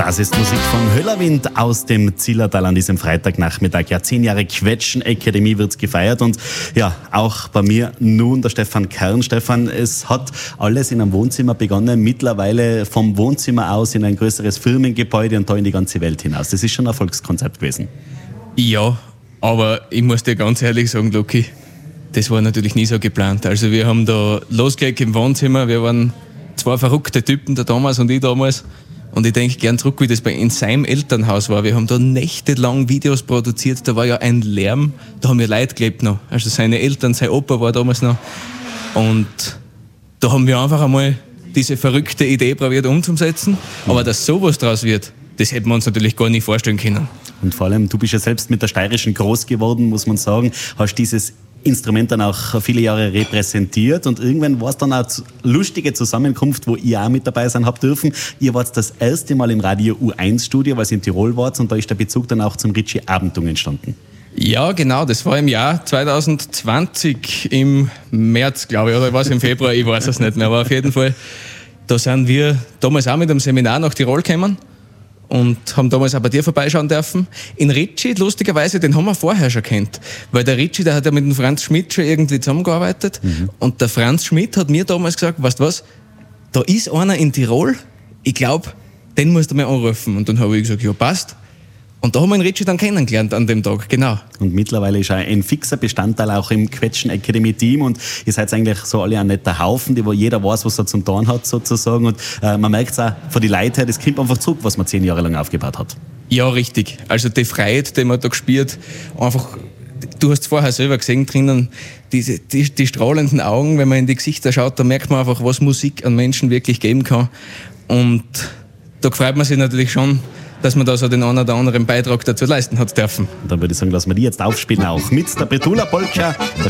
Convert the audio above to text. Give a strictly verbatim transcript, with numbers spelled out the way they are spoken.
Das ist Musik von Höllerwind aus dem Zillertal an diesem Freitagnachmittag. Ja, zehn Jahre Quetschen-Akademie wird's gefeiert und ja, auch bei mir nun der Stefan Kern. Stefan, es hat alles in einem Wohnzimmer begonnen, mittlerweile vom Wohnzimmer aus in ein größeres Firmengebäude und da in die ganze Welt hinaus. Das ist schon ein Erfolgskonzept gewesen. Ja, aber ich muss dir ganz ehrlich sagen, Luki, das war natürlich nie so geplant. Also wir haben da losgelegt im Wohnzimmer, wir waren zwei verrückte Typen, der Thomas und ich damals. Und ich denke gern zurück, wie das bei in seinem Elternhaus war. Wir haben da nächtelang Videos produziert, da war ja ein Lärm, da haben wir Leute gelebt noch. Also seine Eltern, sein Opa war damals noch. Und da haben wir einfach einmal diese verrückte Idee probiert umzusetzen. Aber dass sowas draus wird, das hätten wir uns natürlich gar nicht vorstellen können. Und vor allem, du bist ja selbst mit der Steirischen groß geworden, muss man sagen, hast dieses Instrument dann auch viele Jahre repräsentiert und irgendwann war es dann auch eine lustige Zusammenkunft, wo ihr auch mit dabei sein habt dürfen. Ihr wart das erste Mal im Radio U eins Studio, weil ihr in Tirol wart und da ist der Bezug dann auch zum Ritchie Abendung entstanden. Ja, genau, das war im Jahr zwanzig zwanzig im März, glaube ich, oder war es im Februar, ich weiß es nicht mehr, aber auf jeden Fall, da sind wir damals auch mit einem Seminar nach Tirol gekommen und haben damals auch bei dir vorbeischauen dürfen. In Ritchie, lustigerweise, den haben wir vorher schon kennt. Weil der Ritchie, der hat ja mit dem Franz Schmidt schon irgendwie zusammengearbeitet. Mhm. Und der Franz Schmidt hat mir damals gesagt, weißt du was, da ist einer in Tirol, ich glaube, den musst du mal anrufen. Und dann habe ich gesagt, ja, passt. Und da haben wir den Ritchie dann kennengelernt an dem Tag, genau. Und mittlerweile ist er ein fixer Bestandteil auch im Quetschen-Akademie-Team und ihr seid eigentlich so alle ein netter Haufen, die wo jeder weiß, was er zum Tun hat sozusagen und äh, man merkt es auch von den Leuten her, das kommt einfach zurück, was man zehn Jahre lang aufgebaut hat. Ja, richtig. Also die Freiheit, die man da gespürt, einfach, du hast es vorher selber gesehen drinnen, diese, die, die strahlenden Augen, wenn man in die Gesichter schaut, da merkt man einfach, was Musik an Menschen wirklich geben kann und da freut man sich natürlich schon, dass man da so den einen oder anderen Beitrag dazu leisten hat dürfen. Und dann würde ich sagen, lassen wir die jetzt aufspielen auch mit der Petula Polka.